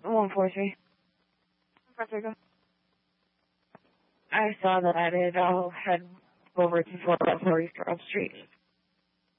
143. Francisco. I saw that. I'll head over to 444 East Grove Street.